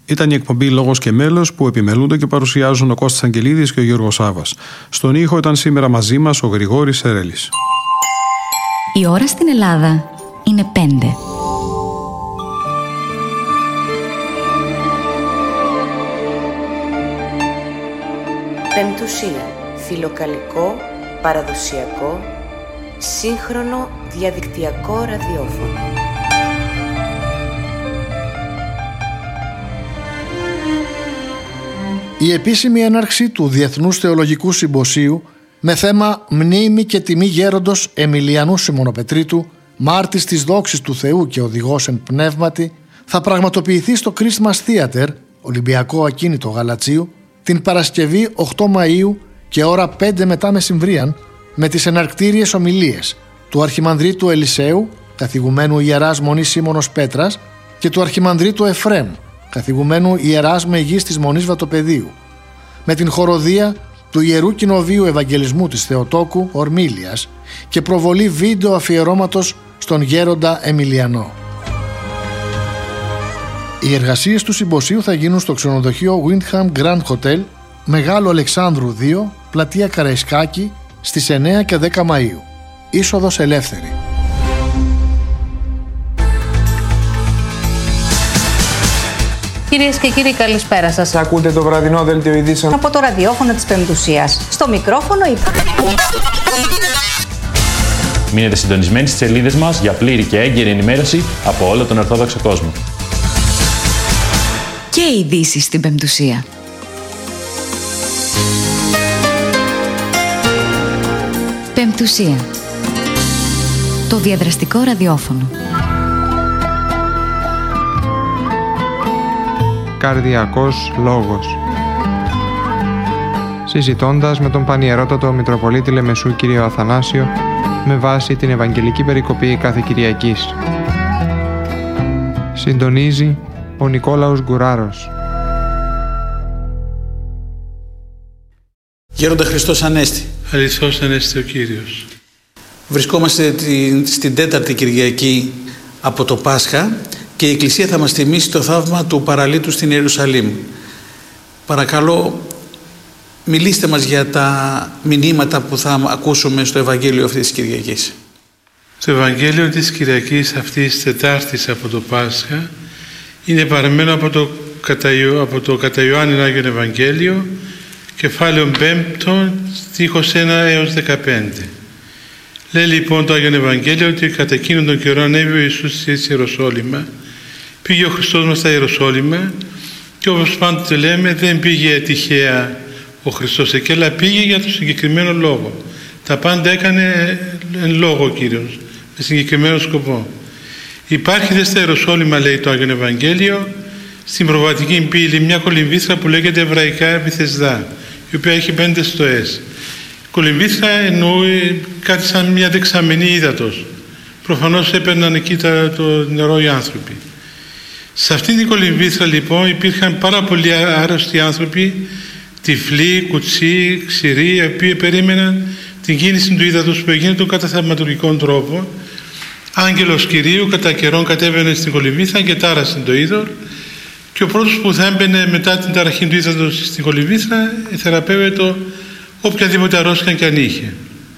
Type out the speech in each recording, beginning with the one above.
Ήταν η εκπομπή Λόγος και Μέλος που επιμελούνται και παρουσιάζουν ο Κώστας Αγγελίδης και ο Γιώργος Σάβας. Στον ήχο ήταν σήμερα μαζί μας ο Γρηγόρης Σερέλης. Η ώρα στην Ελλάδα είναι 5. Πεμπτουσία. Φιλοκαλικό, παραδοσιακό, σύγχρονο διαδικτυακό ραδιόφωνο. Η επίσημη έναρξη του Διεθνούς Θεολογικού Συμποσίου με θέμα «Μνήμη και τιμή γέροντος Εμιλιανού Σιμωνοπετρίτου, μάρτης της δόξης του Θεού και οδηγός εν πνεύματι», θα πραγματοποιηθεί στο Christmas Theater, Ολυμπιακό Ακίνητο Γαλατσίου, την Παρασκευή 8 Μαΐου και ώρα 5 μετά μεσημβρίαν, με τις εναρκτήριες ομιλίες του Αρχιμανδρίτου Ελισέου, καθηγουμένου Ιεράς Μονής Σίμωνος Πέτρας, και του Αρχιμανδρίτου Εφρέμ, καθηγουμένου Ιεράς Μεγής της Μονής Βατοπεδίου, με την χοροδία του Ιερού Κοινοβείου Ευαγγελισμού της Θεοτόκου Ορμήλιας και προβολή βίντεο αφιερώματος στον γέροντα Εμιλιανό. Οι εργασίες του συμποσίου θα γίνουν στο ξενοδοχείο Windham Grand Hotel, Μεγάλο Αλεξάνδρου 2, πλατεία Καραϊσκάκη, στις 9 και 10 Μαΐου. Είσοδος ελεύθερη. Κυρίες και κύριοι, καλησπέρα σας. Ακούτε το βραδινό δελτίο ειδήσεων από το ραδιόφωνο της Πεμπτουσίας. Στο μικρόφωνο Μείνετε συντονισμένοι στις σελίδες μας για πλήρη και έγκαιρη ενημέρωση από όλο τον Ορθόδοξο κόσμο. Και ειδήσεις στην Πεμπτουσία. Πεμπτουσία. Το διαδραστικό ραδιόφωνο. Καρδιακός λόγος. Συζητώντας με τον Πανιερότατο Μητροπολίτη Λεμεσού κύριο Αθανάσιο με βάση την Ευαγγελική Περικοπή κάθε Κυριακής. Συντονίζει ο Νικόλαος Γκουράρος. Γέροντα Χριστός Ανέστη. Αληθώς Ανέστη ο Κύριος. Βρισκόμαστε στην 4η Κυριακή από το Πάσχα και η Εκκλησία θα μας θυμίσει το θαύμα του παραλίτου στην Ιερουσαλήμ. Παρακαλώ, μιλήστε μας για τα μηνύματα που θα ακούσουμε στο Ευαγγέλιο αυτής της Κυριακής. Το Ευαγγέλιο της Κυριακής αυτής της Τετάρτης από το Πάσχα είναι παραμένο από το κατά Ιωάννη Άγιον Ευαγγέλιο, κεφάλαιο 5, στίχος 1 έως 15. Λέει λοιπόν το Άγιον Ευαγγέλιο ότι κατά εκείνον τον καιρό ανέβη ο Ιησούς στη Ιεροσόλυμα. Πήγε ο Χριστός μας στα Ιεροσόλυμα και όπως πάντοτε λέμε δεν πήγε τυχαία ο Χριστός εκεί, αλλά πήγε για τον συγκεκριμένο λόγο. Τα πάντα έκανε εν λόγω ο Κύριος, με συγκεκριμένο σκοπό. Υπάρχει δε στα Ιεροσόλυμα, λέει το Άγιον Ευαγγέλιο, στην προβατική πύλη μια κολυμβήθρα που λέγεται εβραϊκά Βηθεσδά, η οποία έχει 5 στοές. Η κολυμβήθρα εννοεί κάτι σαν μια δεξαμενή ύδατος. Προφανώς έπαιρναν εκεί το νερό οι άνθρωποι. Σε αυτήν την κολυμβήθρα λοιπόν υπήρχαν πάρα πολλοί άρρωστοι άνθρωποι, τυφλοί, κουτσοί, ξηροί, οι οποίοι περίμεναν την κίνηση του ύδατος που έγινε τον κατά θαυματουργικό τρόπο. Άγγελος Κυρίου κατά καιρόν κατέβαινε στην κολυμβήθρα και τάρασε το είδωρ, και ο πρώτος που θα έμπαινε μετά την ταραχή του ύδατος στην κολυμβήθρα θεραπεύεται οποιαδήποτε αρρώστια και αν είχε.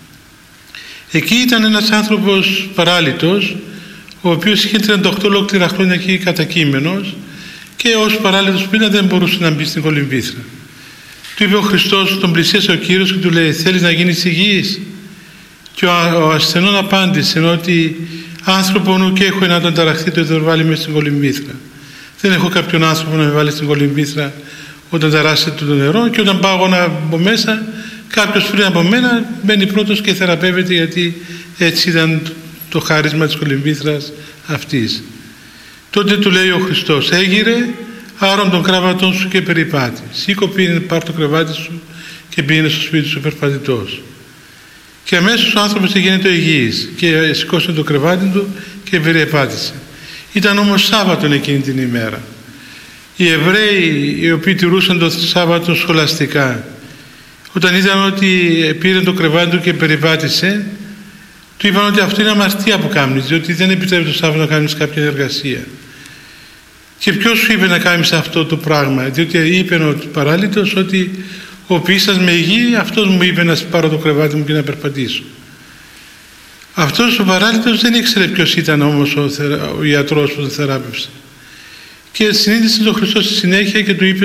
Εκεί ήταν ένας άνθρωπος παράλυτος, ο οποίος είχε 38 ολόκληρα χρόνια εκεί κατακείμενος, και ως παράλυτος που ήταν δεν μπορούσε να μπει στην κολυμβήθρα. Του είπε ο Χριστός, τον πλησίασε ο Κύριος και του λέει: «Θέλεις να γίνεις υγιής?» Και ο ασθενών απάντησε ότι άνθρωπο νου και έχω να τον ταραχθεί το βάλει μέσα στην κολυμβήθρα. Δεν έχω κάποιον άνθρωπο να με βάλει στην κολυμβήθρα όταν ταράσσεται το νερό, και όταν πάω να μπω μέσα, κάποιος πριν από μένα μπαίνει πρώτος και θεραπεύεται, γιατί έτσι ήταν το χάρισμα της κολυμβήθρας αυτής. Τότε του λέει ο Χριστός: «Έγειρε, άρον τον κράβατον σου και περιπάτη. Σήκω, πήγαινε, πάρ' το κρεβάτι σου και πήγαινε στο σπίτι σου περπατητός». Και αμέσως ο άνθρωπος γίνεται υγιής και σηκώσε το κρεβάτι του και περιπάτησε. Ήταν όμως Σάββατον εκείνη την ημέρα. Οι Εβραίοι, οι οποίοι τηρούσαν το Σάββατο σχολαστικά, όταν είδαν ότι πήρε το κρεβάτι του και περιπάτησε, του είπαν ότι αυτό είναι αμαρτία που κάνεις, διότι δεν επιτρέπει το Σάββατο να κάνεις κάποια εργασία. Και ποιος σου είπε να κάνεις αυτό το πράγμα? Διότι είπε ο παράλυτος ότι ο ποιήσας με υγιεί, αυτός μου είπε να πάρω το κρεβάτι μου και να περπατήσω. Αυτός ο παράλυτος δεν ήξερε ποιος ήταν όμως ο ιατρός που τον θεράπευσε. Και συνείδησε τον Χριστό στη συνέχεια και του είπε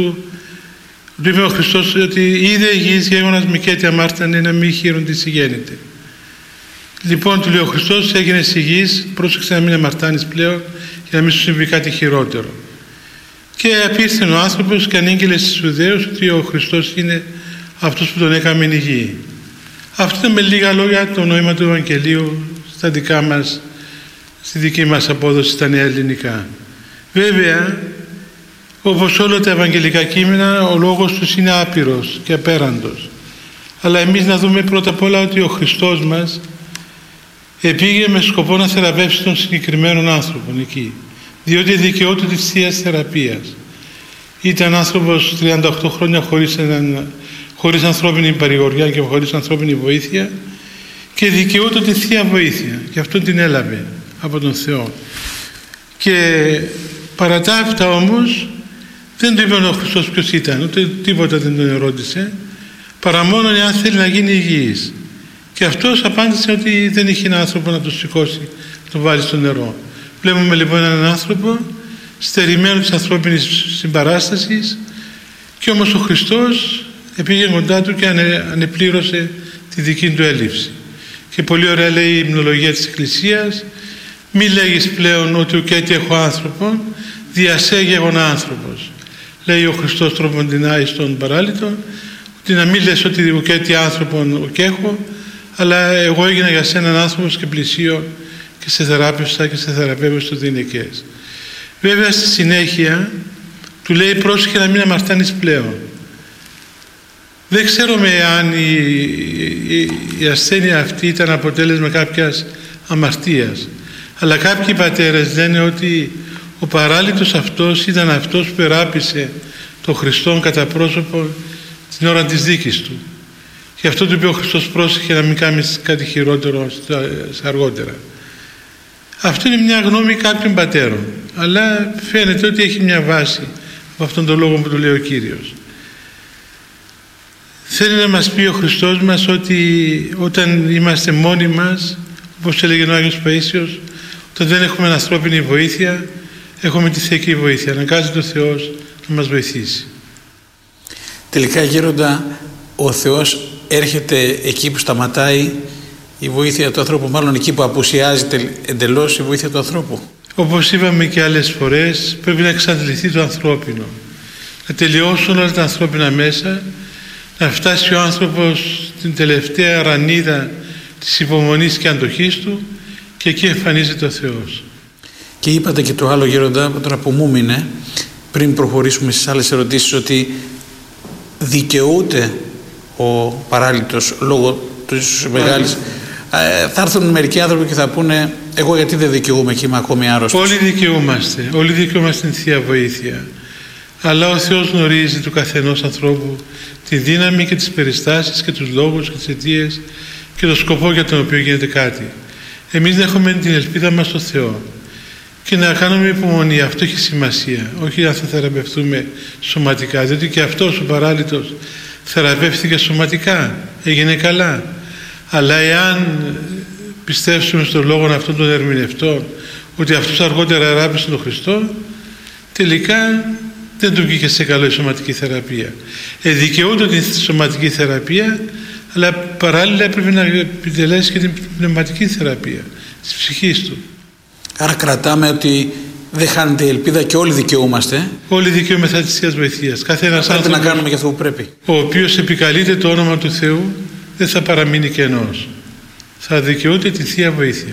ο Χριστός ότι είδε υγιής γέγονας μικέτη αμάρτανε να μη χείρον της ηγέννηται. Λοιπόν, του λέει ο Χριστός, έγινες υγιής, πρόσεξε να μην αμαρτάνεις πλέον για να μην σου συμβεί κάτι χειρότερο. Και απήρθε ο άνθρωπος και ανήγγειλε στους Ιουδαίους ότι ο Χριστός είναι αυτός που τον έκαμε υγιή. Αυτό είναι με λίγα λόγια το νόημα του Ευαγγελίου στα δικά μας, στη δική μας απόδοση στα νέα ελληνικά. Βέβαια, όπως όλα τα ευαγγελικά κείμενα, ο λόγος τους είναι άπειρος και απέραντος. Αλλά εμείς να δούμε πρώτα απ' όλα ότι ο Χριστός μας επήγε με σκοπό να θεραπεύσει τον συγκεκριμένων άνθρωπον εκεί, διότι δικαιούται της Θείας Θεραπείας. Ήταν άνθρωπος 38 χρόνια χωρίς ανθρώπινη παρηγοριά και χωρίς ανθρώπινη βοήθεια και δικαιούται τη Θεία Βοήθεια και αυτό την έλαβε από τον Θεό. Και παρά τα αυτά όμως δεν του είπε ο Χριστός ποιος ήταν, ούτε τίποτα δεν τον ερώτησε, παρά μόνο εάν θέλει να γίνει υγιής. Και αυτός απάντησε ότι δεν είχε έναν άνθρωπο να το σηκώσει, να το βάλει στο νερό. Βλέπουμε λοιπόν έναν άνθρωπο στερημένο της ανθρώπινης συμπαράστασης και όμως ο Χριστός πήγε κοντά του και ανεπλήρωσε τη δική του έλλειψη. Και πολύ ωραία λέει η υμνολογία της Εκκλησίας, μη λέγεις πλέον ότι ουκέτι έχω άνθρωπον, διασέ γεγονά άνθρωπος. Λέει ο Χριστός τροποντινά στον παράλυτο, ότι να μην λες ότι ουκέτι άνθρωπον ουκέχω, αλλά εγώ έγινα για σένα άνθρωπος και πλησίω και σε θεράπευσα και σε θεραπεύω στο δίνεκες. Βέβαια στη συνέχεια του λέει πρόσεχε να μην αμαρτάνεις πλέον. Δεν ξέρουμε αν η ασθένεια αυτή ήταν αποτέλεσμα κάποιας αμαρτίας, αλλά κάποιοι πατέρες λένε ότι ο παράλυτος αυτός ήταν αυτός που εράπησε τον Χριστόν κατά πρόσωπο την ώρα της δίκης του. Γι' αυτό του είπε ο Χριστός πρόσεχε να μην κάνεις κάτι χειρότερο αργότερα. Αυτό είναι μια γνώμη κάποιων πατέρων, αλλά φαίνεται ότι έχει μια βάση από αυτόν τον λόγο που του λέει ο Κύριος. Θέλει να μας πει ο Χριστός μας ότι όταν είμαστε μόνοι μας, όπως έλεγε ο Άγιος Παΐσιος, όταν δεν έχουμε ανθρώπινη βοήθεια, έχουμε τη θεϊκή βοήθεια. Αναγκάζεται ο Θεός να μας βοηθήσει. Τελικά γέροντα, ο Θεός έρχεται εκεί που σταματάει η βοήθεια του ανθρώπου, μάλλον εκεί που απουσιάζει εντελώς η βοήθεια του ανθρώπου. Όπως είπαμε και άλλες φορές, πρέπει να εξαντληθεί το ανθρώπινο, να τελειώσουν όλα τα ανθρώπινα μέσα, να φτάσει ο άνθρωπος στην τελευταία ρανίδα της υπομονής και αντοχής του και εκεί εμφανίζεται ο Θεός. Και είπατε και το άλλο γέροντα, τώρα που μου μείνε, πριν προχωρήσουμε στις άλλες ερωτήσεις, ότι δικαιούται ο παράλυτος λόγω της μεγάλης... θα έρθουν μερικοί άνθρωποι και θα πούνε εγώ γιατί δεν δικαιούμαι και είμαι ακόμη άρρωστος. Όλοι δικαιούμαστε την Θεία Βοήθεια. Αλλά ο Θεός γνωρίζει του καθενός ανθρώπου τη δύναμη και τις περιστάσεις και τους λόγους και τις αιτίες και το σκοπό για τον οποίο γίνεται κάτι. Εμείς να έχουμε την ελπίδα μας στο Θεό και να κάνουμε υπομονή. Αυτό έχει σημασία. Όχι αν θα θεραπευτούμε σωματικά, διότι και αυτός ο παράλυτος θεραπεύτηκε σωματικά, έγινε καλά. Αλλά εάν πιστέψουμε στον λόγο αυτών των ερμηνευτών ότι αυτός αργότερα εράπησε τον Χριστό, τελικά δεν του βγήκε σε καλό η σωματική θεραπεία. Δικαιούται τη σωματική θεραπεία, αλλά παράλληλα πρέπει να επιτελέσει και την πνευματική θεραπεία της ψυχής του. Άρα κρατάμε ότι δεν χάνεται η ελπίδα και όλοι δικαιούμαστε. Όλοι δικαιούμεθα της Θείας Βοηθείας. Κάθε ένας άνθρωπος να κάνουμε και αυτό που πρέπει. Ο οποίος επικαλείται το όνομα του Θεού δεν θα παραμείνει κενός. Θα δικαιούται τη Θεία Βοήθεια.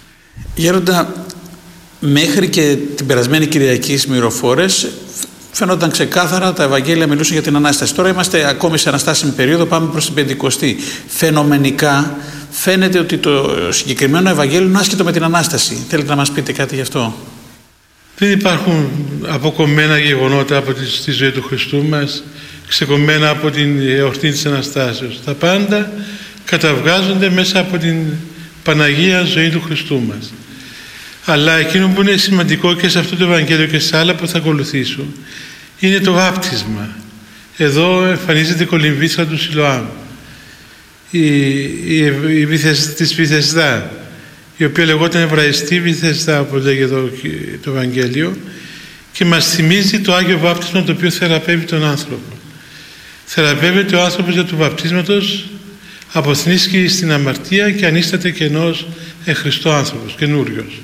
Γέροντα, μέχρι και την περασμένη Κυριακή στις Μυροφόρες φαινόταν ξεκάθαρα, τα Ευαγγέλια μιλούσαν για την Ανάσταση. Τώρα είμαστε ακόμη σε αναστάσιμη περίοδο, πάμε προς την Πεντηκοστή. Φαινομενικά φαίνεται ότι το συγκεκριμένο Ευαγγέλιο είναι άσχετο με την Ανάσταση. Θέλετε να μας πείτε κάτι γι' αυτό? Δεν υπάρχουν αποκομμένα γεγονότα από τη ζωή του Χριστού μας, ξεκομμένα από την εορτή της Αναστάσεως. Τα πάντα καταβγάζονται μέσα από την Παναγία ζωή του Χριστού μας. Αλλά εκείνο που είναι σημαντικό και σε αυτό το Ευαγγέλιο και σε άλλα που θα ακολουθήσουν είναι το βάπτισμα. Εδώ εμφανίζεται η κολυμβήθρα του Σιλοάμ, της Βηθεσδά, η οποία λεγόταν Εβραϊστή Βηθεσδά, όπως λέγει εδώ το Ευαγγέλιο, και μας θυμίζει το Άγιο Βάπτισμα, το οποίο θεραπεύει τον άνθρωπο. Θεραπεύεται ο άνθρωπος για του βαπτίσματος, αποθνίσκει στην αμαρτία και ανίσταται καινός εν Χριστώ άνθρωπος, καινούριος.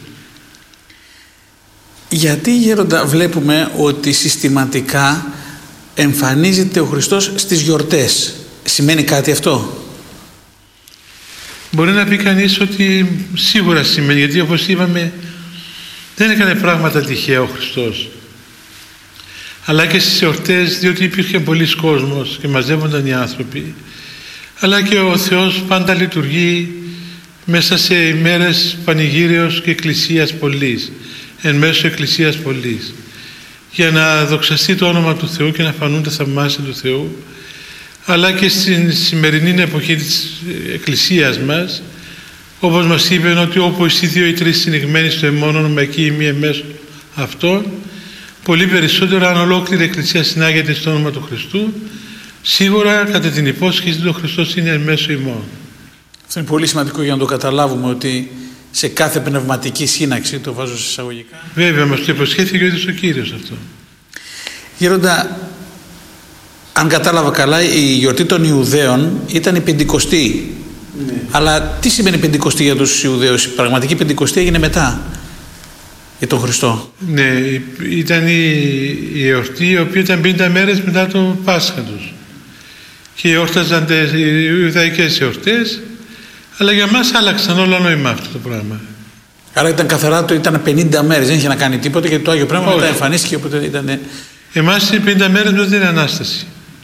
Γιατί, Γέροντα, βλέπουμε ότι συστηματικά εμφανίζεται ο Χριστός στις γιορτές? Σημαίνει κάτι αυτό? Μπορεί να πει κανείς ότι σίγουρα σημαίνει, γιατί όπως είπαμε δεν έκανε πράγματα τυχαία ο Χριστός. Αλλά και στις εορτές, διότι υπήρχε πολλής κόσμος και μαζεύονταν οι άνθρωποι, αλλά και ο Θεός πάντα λειτουργεί μέσα σε ημέρες πανηγύριος και εκκλησίας πολλής, εν μέσω εκκλησίας πολλής, για να δοξαστεί το όνομα του Θεού και να φανούν τα θαυμάσια του Θεού. Αλλά και στην σημερινή εποχή της εκκλησίας μας, όπως μας είπε ότι όπου οι δύο ή τρεις συνηγμένοι στο εμμόνωμα, εκεί η μία μέσω αυτών, πολύ περισσότερο αν ολόκληρη η εκκλησία συνάγεται στο όνομα του Χριστού, σίγουρα κατά την υπόσχεση του Χριστός είναι εν μέσω ημών. Αυτό είναι πολύ σημαντικό για να το καταλάβουμε, ότι σε κάθε πνευματική σύναξη, το βάζω σε εισαγωγικά. Βέβαια, μας το υποσχέθηκε ο ίδιος ο Κύριος αυτό. Γέροντα, αν κατάλαβα καλά, η γιορτή των Ιουδαίων ήταν η Πεντηκοστή. Ναι. Αλλά τι σημαίνει Πεντηκοστή για τους Ιουδαίους? Η πραγματική Πεντηκοστή έγινε μετά, για τον Χριστό. Ναι, ήταν η εορτή η οποία ήταν 50 μέρες μετά το Πάσχα τους. Και εόρταζαν οι Ιουδαϊκές εορτές, αλλά για μας άλλαξαν όλο νόημα αυτό το πράγμα. Άρα ήταν καθαρά, ήταν 50 μέρες, δεν είχε να κάνει τίποτα, γιατί το Άγιο Πνεύμα μετά εμφανίστηκε, οπότε ήταν... Εμάς είναι 50 μέρες μετά την Ανάσταση.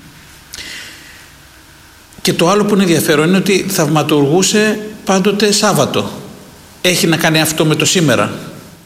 Και το άλλο που είναι ενδιαφέρον είναι ότι θαυματουργούσε πάντοτε Σάββατο. Έχει να κάνει αυτό με το σήμερα?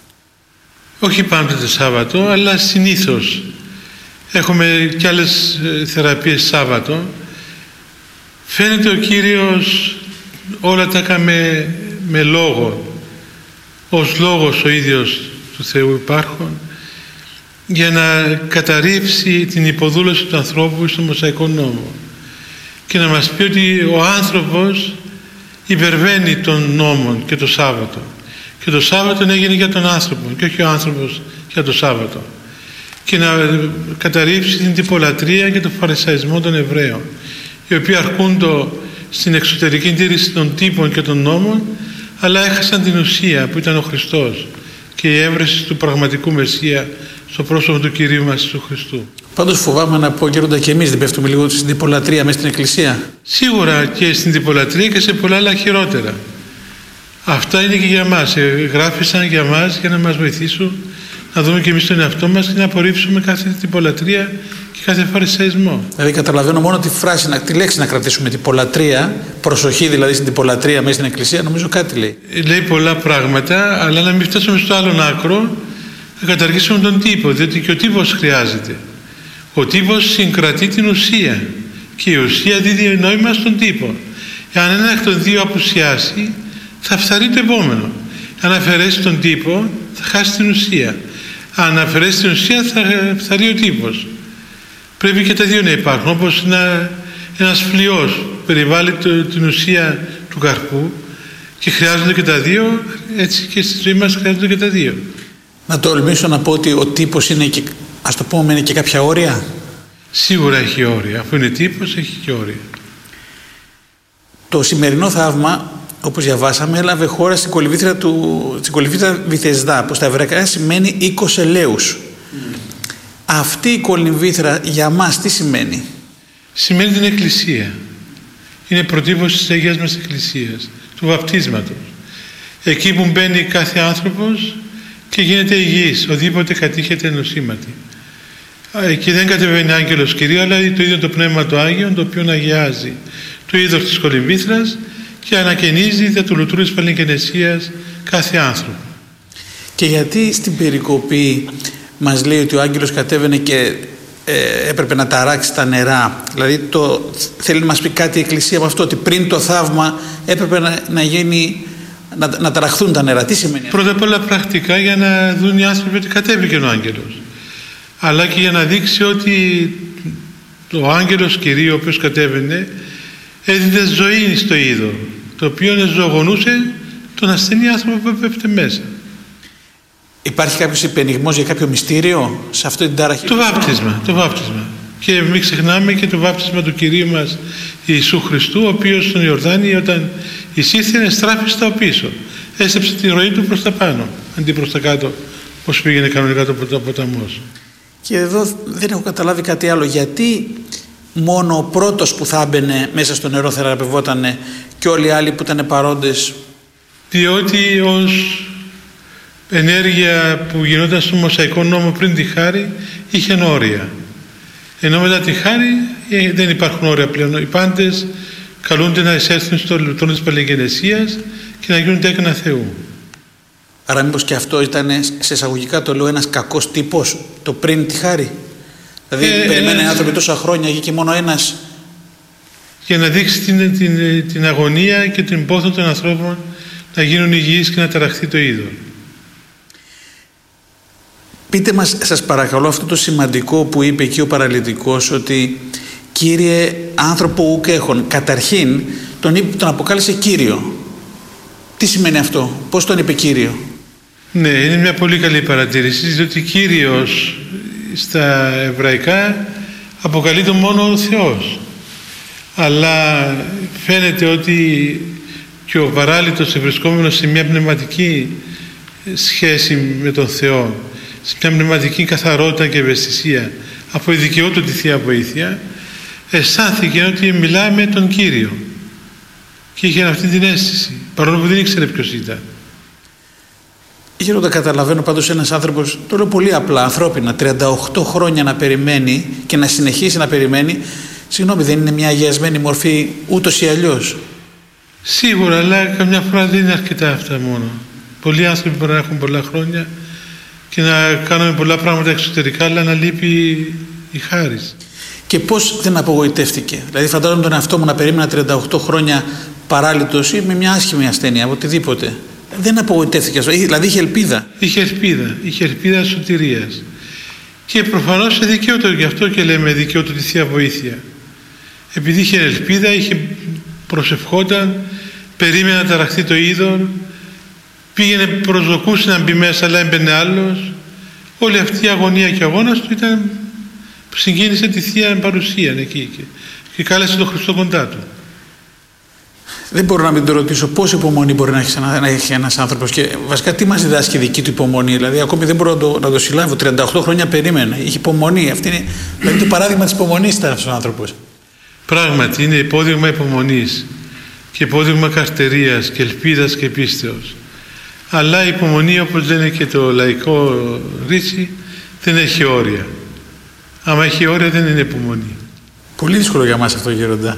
Όχι πάντοτε Σάββατο, αλλά συνήθως. Έχουμε και άλλες θεραπείες Σάββατο. Φαίνεται ο Κύριος όλα τα έκαμε με λόγο, ως λόγος ο ίδιος του Θεού υπάρχον, για να καταρρίψει την υποδούλωση του ανθρώπου στο Μωσαϊκό νόμο και να μας πει ότι ο άνθρωπος υπερβαίνει τον νόμο και το Σάββατο, και το Σάββατο έγινε για τον άνθρωπο και όχι ο άνθρωπος για το Σάββατο, και να καταρρίψει την τυπολατρεία και τον φαρισαϊσμό των Εβραίων, οι οποίοι αρκούνται στην εξωτερική τήρηση των τύπων και των νόμων, αλλά έχασαν την ουσία που ήταν ο Χριστός και η έβρεση του πραγματικού Μεσσία στο πρόσωπο του Κυρίου μας του Χριστού. Πάντως φοβάμαι να πω, Γέροντα, και εμείς δεν πέφτουμε λίγο στην τυπολατρεία μέσα στην Εκκλησία? Σίγουρα και στην τυπολατρεία και σε πολλά άλλα χειρότερα. Αυτά είναι και για μας. Γράφησαν για μας για να μας βοηθήσουν να δούμε και εμείς τον εαυτό μας και να απορρίψουμε κάθε τυπολατρεία και κάθε φαρισαϊσμό. Δηλαδή καταλαβαίνω μόνο τη λέξη να κρατήσουμε, τυπολατρεία, προσοχή δηλαδή στην τυπολατρεία μέσα στην Εκκλησία, νομίζω κάτι λέει. Λέει πολλά πράγματα, αλλά να μην φτάσουμε στο άλλον άκρο, να καταργήσουμε τον τύπο, διότι και ο τύπος χρειάζεται. Ο τύπος συγκρατεί την ουσία και η ουσία δίδει νόημα στον τύπο. Αν ένα εκ των δύο απουσιάσει, θα φθαρεί το επόμενο. Αν αφαιρέσει τον τύπο, θα χάσει την ουσία. Αν αφαιρέσει την ουσία, θα φθαρεί ο τύπος. Πρέπει και τα δύο να υπάρχουν, όπως ένας φλοιός περιβάλλει την ουσία του καρπού και χρειάζονται και τα δύο, έτσι και στη ζωή μας χρειάζονται και τα δύο. Να τολμήσω να πω ότι ο τύπος είναι και, ας το πούμε, είναι και κάποια όρια. Σίγουρα έχει όρια. Αφού είναι τύπος, έχει και όρια. Το σημερινό θαύμα, όπως διαβάσαμε, έλαβε χώρα στην κολυμβήθρα Βηθεσδά, που στα εβραϊκά σημαίνει 20 ελαίους. Αυτή η κολυμβήθρα για μας τι σημαίνει? Σημαίνει την Εκκλησία. Είναι προτύπωση της Αγίας μας Εκκλησίας, του βαπτίσματος. Εκεί που μπαίνει κάθε άνθρωπος και γίνεται υγιής, οδήποτε κατήχεται νοσήματι. Εκεί δεν κατεβαίνει άγγελος Κυρίου, αλλά το ίδιο το Πνεύμα του Άγιον, το οποίο αγιάζει το είδος της κολυμβήθρας και ανακαινίζει δια του λουτρού της παλιγενεσίας κάθε άνθρωπο. Και γιατί στην περικοπή μας λέει ότι ο άγγελος κατέβαινε και έπρεπε να ταράξει τα νερά? Δηλαδή θέλει να μας πει κάτι η Εκκλησία από αυτό, ότι πριν το θαύμα έπρεπε να ταραχθούν τα νερά. Τι σημαίνει αυτό? Πρώτα απ' όλα πρακτικά για να δουν οι άνθρωποι ότι κατέβηκε ο άγγελος. Αλλά και για να δείξει ότι ο άγγελος Κυρίου, ο οποίος κατέβαινε, έδινε ζωή στο είδο, το οποίο ζωογονούσε τον ασθενή άνθρωπο που έπεφτε μέσα. Υπάρχει κάποιος υπενιγμός για κάποιο μυστήριο σε αυτή την τάραχη? Το βάπτισμα. Και μην ξεχνάμε και το βάπτισμα του Κυρίου μας Ιησού Χριστού, ο οποίος στον Ιορδάνη, όταν εισήρθε, εστράφη στα πίσω. Έστρεψε τη ροή του προς τα πάνω, αντί προς τα κάτω, όπως πήγαινε κανονικά το ποταμός. Και εδώ δεν έχω καταλάβει κάτι άλλο. Γιατί μόνο ο πρώτος που θα έμπαινε μέσα στο νερό θεραπευότανε και όλοι οι άλλοι που ήταν παρόντες? Διότι ως ενέργεια που γινόταν στο Μωσαϊκό νόμο πριν τη χάρη είχε όρια. Ενώ μετά τη χάρη δεν υπάρχουν όρια πλέον. Οι πάντες καλούνται να εισέλθουν στο λεπτό της Παλαιγενεσίας και να γίνουν τέκνα Θεού. Άρα μήπως και αυτό ήταν, σε εισαγωγικά το λέω, ένας κακός τύπος, το πριν τη χάρη? Δηλαδή περιμένει άνθρωποι τόσα χρόνια και μόνο ένας. Για να δείξει την αγωνία και την πόθο των ανθρώπων να γίνουν υγιείς και να ταραχθεί το είδο. Πείτε μας, σας παρακαλώ, αυτό το σημαντικό που είπε εκεί ο παραλυτικός, ότι Κύριε άνθρωπο ουκ έχων. Καταρχήν τον αποκάλεσε Κύριο. Τι σημαίνει αυτό? Πώς τον είπε Κύριο? Ναι, είναι μια πολύ καλή παρατήρηση, διότι Κύριος στα εβραϊκά αποκαλείται μόνο ο Θεός. Αλλά φαίνεται ότι και ο παράλυτος βρισκόμενος σε μια πνευματική σχέση με τον Θεό, σε μια πνευματική καθαρότητα και ευαισθησία, από η δικαιότητα τη Θεία Βοήθεια, αισθάνθηκε ότι μιλάμε τον Κύριο και είχε αυτή την αίσθηση, παρόλο που δεν ήξερε ποιος ήταν. Γέροντα, καταλαβαίνω πάντως ένας άνθρωπος, το λέω πολύ απλά, ανθρώπινα, 38 χρόνια να περιμένει και να συνεχίσει να περιμένει, συγγνώμη, δεν είναι μια αγιασμένη μορφή ούτως ή αλλιώς? Σίγουρα, αλλά καμιά φορά δεν είναι αρκετά αυτά μόνο. Πολλοί άνθρωποι μπορεί να έχουν πολλά χρόνια και να κάνουμε πολλά πράγματα εξωτερικά, αλλά να λείπει η χάρις. Και πώς δεν απογοητεύτηκε? Δηλαδή φαντάζομαι τον εαυτό μου να περίμενα 38 χρόνια παράλυτος ή με μια άσχημη ασθένεια, οτιδήποτε. Δεν απογοητεύτηκε αυτό, δηλαδή είχε ελπίδα. Είχε ελπίδα σωτηρίας. Και προφανώς δικαιούτο, γι' αυτό και λέμε δικαιούτο τη Θεία Βοήθεια. Επειδή είχε ελπίδα, προσευχόταν, περίμενε να ταραχθεί το είδωρ, πήγαινε, προσδοκούσε να μπει μέσα, αλλά έμπαινε άλλος. Όλη αυτή η αγωνία και ο αγώνας του ήταν, συγκίνησε τη Θεία Παρουσία εκεί και κάλεσε τον Χριστό κοντά του. Δεν μπορώ να μην το ρωτήσω πόση υπομονή μπορεί να έχει ένας άνθρωπος και βασικά τι μας διδάσκει η δική του υπομονή? Δηλαδή ακόμη δεν μπορώ να το συλλάβω. 38 χρόνια περίμενε, είχε υπομονή. Αυτή είναι δηλαδή το παράδειγμα της υπομονής ήταν αυτός ο άνθρωπος. Πράγματι είναι υπόδειγμα υπομονής και υπόδειγμα καρτερίας και ελπίδας και πίστεως. Αλλά η υπομονή, όπως λένε και το λαϊκό ρίτσι, δεν έχει όρια. Άμα έχει όρια δεν είναι υπομονή. Πολύ δύσκολο για μας αυτό, Γέροντα.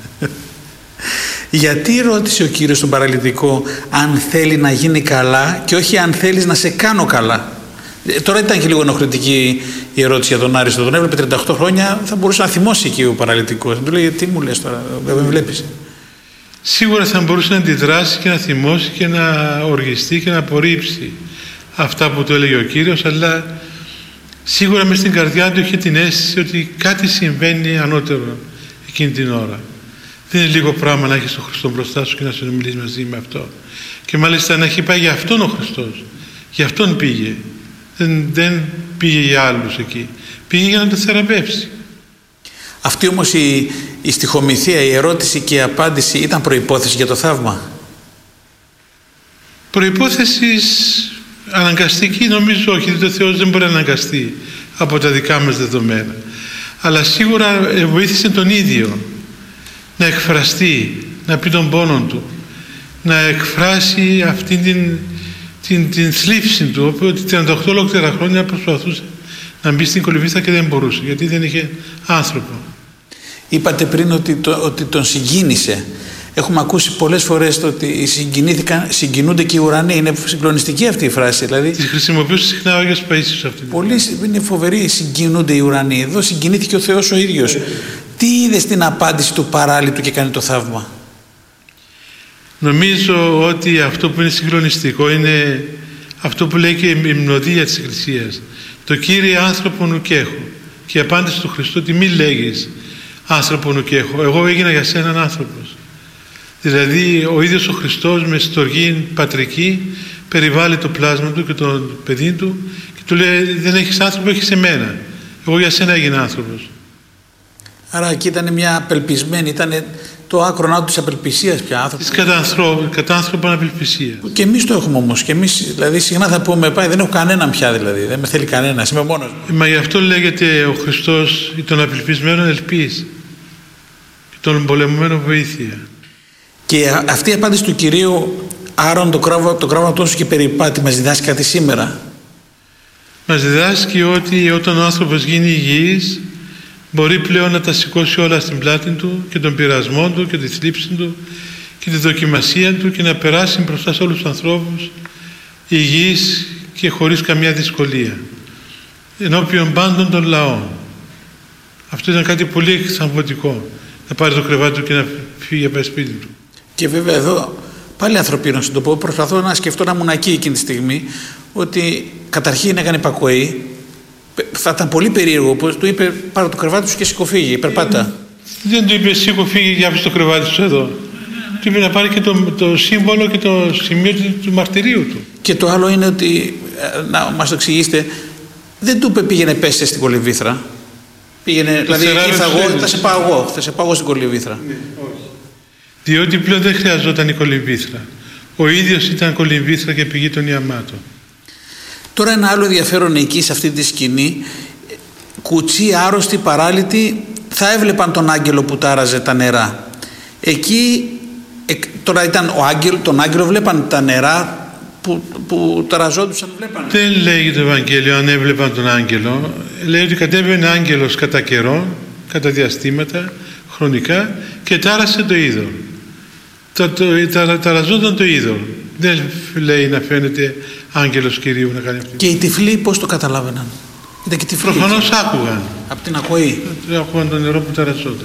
Γιατί ρώτησε ο Κύριος τον παραλυτικό αν θέλει να γίνει καλά και όχι αν θέλεις να σε κάνω καλά? Τώρα ήταν και λίγο ενοχλητική η ερώτηση για τον Άριστο. Τον έβλεπε 38 χρόνια, θα μπορούσε να θυμώσει εκεί ο παραλυτικός. Να του λέει, τι μου λες τώρα, δεν με βλέπεις? Σίγουρα θα μπορούσε να αντιδράσει και να θυμώσει και να οργιστεί και να απορρίψει αυτά που του έλεγε ο Κύριος, αλλά σίγουρα μες στην καρδιά του είχε την αίσθηση ότι κάτι συμβαίνει ανώτερο εκείνη την ώρα. Δεν είναι λίγο πράγμα να έχεις τον Χριστό μπροστά σου και να συνομιλείς μαζί με αυτό. Και μάλιστα να έχει πάει για αυτόν ο Χριστός. Για αυτόν πήγε. Δεν πήγε για άλλους εκεί. Πήγε για να το θεραπεύσει. Αυτή όμως η στιχομυθία, η ερώτηση και η απάντηση ήταν προϋπόθεση για το θαύμα? Προϋπόθεση αναγκαστική νομίζω όχι, διότι ο Θεός δεν μπορεί να αναγκαστεί από τα δικά μας δεδομένα. Αλλά σίγουρα βοήθησε τον ίδιο να εκφραστεί, να πει τον πόνο του, να εκφράσει αυτή την θλίψη του, ότι 38 ολόκληρα χρόνια προσπαθούσε να μπει στην κολυβήθρα και δεν μπορούσε, γιατί δεν είχε άνθρωπο. Είπατε πριν ότι τον συγκίνησε. Έχουμε ακούσει πολλές φορές ότι συγκινούνται και οι ουρανοί. Είναι συγκλονιστική αυτή η φράση. Δηλαδή, τη χρησιμοποιούσε συχνά ο Άγιος Παΐσιος αυτή. Πολύ είναι φοβερή, συγκινούνται οι ουρανοί. Εδώ συγκινήθηκε ο Θεός ο ίδιος. Τι είδε στην απάντηση του παράλυτου και κάνει το θαύμα? Νομίζω ότι αυτό που είναι συγκλονιστικό είναι αυτό που λέει και η υμνοδία της Εκκλησίας. Το Κύριε άνθρωπον ουκ έχω. Και η απάντηση του Χριστού ότι μη λέγεις άνθρωπον ουκ έχω. Εγώ έγινα για σέναν άνθρωπος. Δηλαδή ο ίδιος ο Χριστός με στοργή πατρική περιβάλλει το πλάσμα του και το παιδί του και του λέει δεν έχεις άνθρωπο, έχεις εμένα. Εγώ για σένα έγινα άνθρωπος. Άρα εκεί ήταν μια απελπισμένη, ήταν το άκρονά του της απελπισίας πια άνθρωπο. Της κατάνθρωπων απελπισίας. Και εμείς το έχουμε όμως. Και εμείς δηλαδή συχνά θα πούμε πάει δεν έχω κανέναν πια δηλαδή. Δεν με θέλει κανένας. Είμαι μόνος μου. Μα γι' αυτό λέγεται ο Χριστός τον απελπισμένον ελπίς και τον πολεμουμένο βοήθεια. Και αυτή η απάντηση του Κυρίου Άρων το κράβο τόσο και περιπάτη μας διδάσκει κάτι σήμερα. Μας διδάσκει ότι όταν ο άνθρωπος γίνει υγιής μπορεί πλέον να τα σηκώσει όλα στην πλάτη του και τον πειρασμό του και τη θλίψη του και τη δοκιμασία του και να περάσει μπροστά σε όλους τους ανθρώπους υγιής και χωρίς καμία δυσκολία ενώπιον πάντων των λαών. Αυτό ήταν κάτι πολύ εξαμβωτικό, να πάρει το κρεβάτι του και να φύγει από το σπίτι του. Και βέβαια εδώ πάλι ανθρωπίνο να το πω, προσπαθώ να σκεφτώ να ήμουν εκεί εκείνη τη στιγμή ότι καταρχήν έκανε υπακοή. Θα ήταν πολύ περίεργο που του είπε πάρε το κρεβάτι σου και σηκωφύγει, περπάτα. Δεν του είπε σηκωφύγει και άφησε το κρεβάτι σου εδώ. Του είπε να πάρει και το σύμβολο και το σημείο του μαρτυρίου του. Και το άλλο είναι ότι, να μας το εξηγήσετε, δεν του είπε πήγαινε πέσε στην κολυμβήθρα. Πήγαινε, δηλαδή ήρθα εγώ, θα σε πάω εγώ στην κολυμβήθρα. Ναι, όχι. Διότι πλέον δεν χρειαζόταν η κολυμβήθρα. Ο ίδιος ήταν κολυμβήθρα και πηγή των ιαμάτων. Τώρα ένα άλλο ενδιαφέρον εκεί σε αυτή τη σκηνή, κουτσοί, άρρωστοι, παράλυτοι θα έβλεπαν τον άγγελο που τάραζε τα νερά. Εκεί τώρα ήταν τον άγγελο βλέπαν τα νερά που ταραζόντουσαν, βλέπαν. Δεν λέγει το Ευαγγέλιο αν έβλεπαν τον άγγελο, λέει ότι κατέβαινε άγγελος κατά καιρό, κατά διαστήματα, χρονικά και τάρασε το είδωρ. Ταραζόταν το είδωρ. Δεν λέει να φαίνεται άγγελος Κυρίου να κάνει αυτό. Και οι τυφλοί πώς το καταλάβαιναν? Ήταν και τυφλοί. Προφανώς άκουγαν. Από την ακοή. Άκουγαν το νερό που ταραζόταν.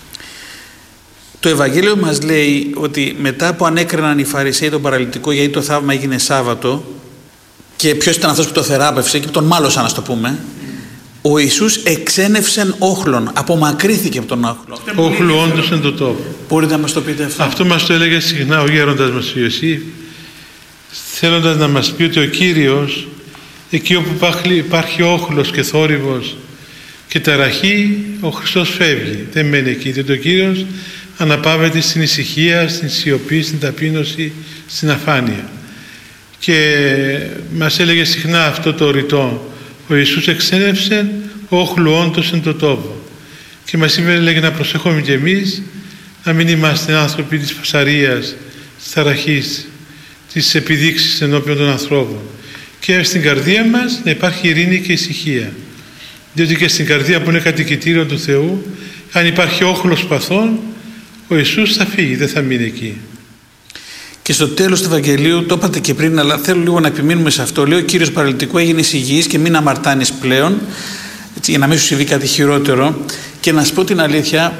Το Ευαγγέλιο μας λέει ότι μετά που ανέκριναν οι Φαρισαίοι τον παραλυτικό γιατί το θαύμα έγινε Σάββατο και ποιος ήταν αυτός που το θεράπευσε και τον μάλωσαν, να το πούμε, ο Ιησούς εξένευσεν όχλον, απομακρύθηκε από τον όχλο. Όχλου όντως εν το τόπο. Μπορείτε να μας το πείτε αυτό? Αυτό μας το έλεγε συχνά ο γέροντας μας ο Ιωσήφ, θέλοντας να μας πει ότι ο Κύριος εκεί όπου υπάρχει όχλος και θόρυβος και ταραχή, ο Χριστός φεύγει, δεν μένει εκεί, διότι ο Κύριος αναπαύεται στην ησυχία, στην σιωπή, στην ταπείνωση, στην αφάνεια. Και μας έλεγε συχνά αυτό το ρητό, ο Ιησούς εξένευσε όχλου όντως εν το τόπο. Και μας έλεγε να προσέχουμε κι εμείς να μην είμαστε άνθρωποι της φασαρίας, της ταραχής, της επιδείξης ενώπιον των ανθρώπων. Και στην καρδία μας να υπάρχει ειρήνη και ησυχία. Διότι και στην καρδία που είναι κατοικητήριο του Θεού, αν υπάρχει όχλος παθών, ο Ιησούς θα φύγει, δεν θα μείνει εκεί. Και στο τέλος του Ευαγγελίου, το είπατε και πριν, αλλά θέλω λίγο να επιμείνουμε σε αυτό. Λέει ο Κύριος παραλυτικού έγινες υγιής και μην αμαρτάνεις πλέον, έτσι, για να μην σου συμβεί κάτι χειρότερο. Και να σας πω την αλήθεια,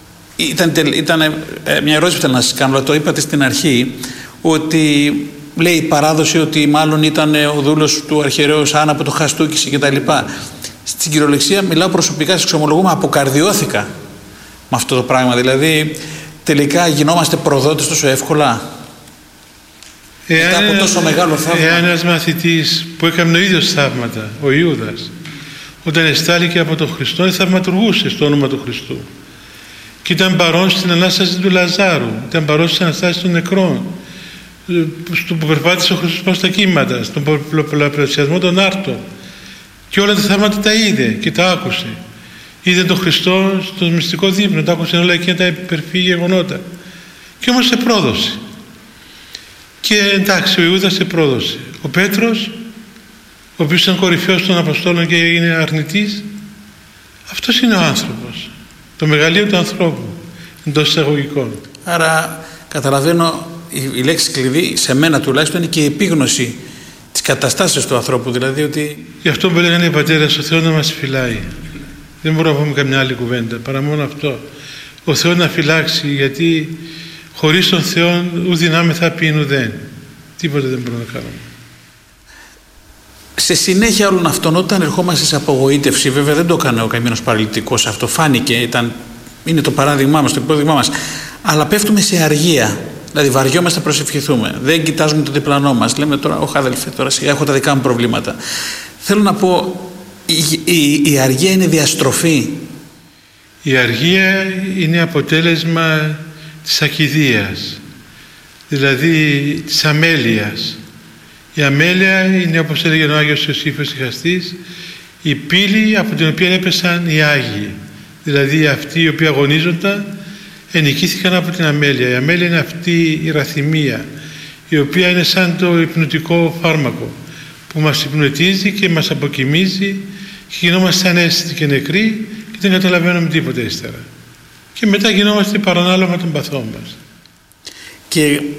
ήταν μια ερώτηση που θέλω να σας κάνω, αλλά το είπατε στην αρχή, ότι λέει η παράδοση ότι μάλλον ήταν ο δούλος του αρχιερέως Άννα που το χαστούκησε κτλ. Στην κυριολεξία μιλάω προσωπικά, σας εξομολογούμε, αποκαρδιώθηκα με αυτό το πράγμα. Δηλαδή τελικά γινόμαστε προδότες τόσο εύκολα. Μετά από τόσο μεγάλο θαύμα. Εάν ένας μαθητής που έκανε ο ίδιος θαύματα, ο Ιούδας, όταν εστάληκε από τον Χριστό, θαυματουργούσε στο όνομα του Χριστού. Και ήταν παρόν στην Ανάσταση του Λαζάρου, ήταν παρόν στις Αναστάσεις των νεκρών, στο που περπάτησε ο Χριστός προς τα κύματα, στον πολλαπλασιασμό των άρτων. Και όλα τα θαύματα τα είδε και τα άκουσε. Είδε τον Χριστό στο μυστικό δείπνο, τα άκουσε όλα εκείνα τα υπερφύγη γεγονότα. Και όμως σε πρόδωσε. Και εντάξει, ο Ιούδας σε πρόδωσε. Ο Πέτρος, ο οποίος ήταν κορυφαίος των Αποστόλων και έγινε αρνητής, αυτός είναι ο άνθρωπος. Το μεγαλείο του ανθρώπου, εντός εισαγωγικών. Άρα καταλαβαίνω η λέξη κλειδί, σε μένα τουλάχιστον, είναι και η επίγνωση της καταστάσεως του ανθρώπου. Δηλαδή ότι... Γι' αυτό που λέγανε οι πατέρες, ο Θεός να μας φυλάει. Δεν μπορούμε να πούμε καμιά άλλη κουβέντα, παρά μόνο αυτό. Ο Θεός να φυλάξει, γιατί χωρίς τον Θεό ου δυνάμεθα ποιήν ουδέν. Τίποτα δεν μπορούμε να κάνουμε. Σε συνέχεια όλων αυτών, όταν ερχόμαστε σε απογοήτευση, βέβαια δεν το έκανε ο καημένος παραλυτικός, αυτό φάνηκε, είναι το παράδειγμά μας, το υπόδειγμά μας, αλλά πέφτουμε σε αργία. Δηλαδή βαριόμαστε να προσευχηθούμε, δεν κοιτάζουμε το διπλανό μας, λέμε τώρα, όχι αδελφέ, τώρα σιγά έχω τα δικά μου προβλήματα. Θέλω να πω, η αργία είναι διαστροφή. Η αργία είναι αποτέλεσμα της ακηδείας, δηλαδή της αμέλειας. Η αμέλεια είναι, όπως έλεγε ο Άγιος Ιωσήφος Ιχαστής, η πύλη από την οποία έπεσαν οι Άγιοι. Δηλαδή αυτοί οι οποίοι αγωνίζονταν ενοικήθηκαν από την αμέλεια. Η αμέλεια είναι αυτή η ραθυμία, η οποία είναι σαν το υπνοτικό φάρμακο που μας υπνοτίζει και μας αποκοιμίζει και γινόμαστε ανέστητοι και νεκροί και δεν καταλαβαίνουμε τίποτα ύστερα. Και μετά γινόμαστε παρανάλωμα των παθών μας. Και